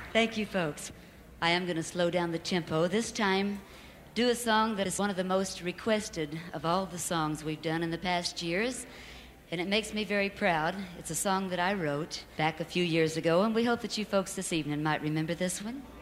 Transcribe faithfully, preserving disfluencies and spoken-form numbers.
Thank you, folks. I am going to slow down the tempo. This time, do a song that is one of the most requested of all the songs we've done in the past years, and it makes me very proud. It's a song that I wrote back a few years ago, and we hope that you folks this evening might remember this one.